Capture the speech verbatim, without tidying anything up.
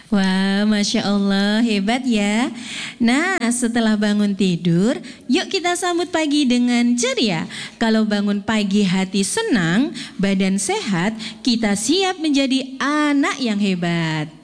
Wah, Masya Allah, hebat ya. Nah, setelah bangun tidur, yuk kita sambut pagi dengan ceria. Kalau bangun pagi hati senang, badan sehat, kita siap menjadi anak yang hebat.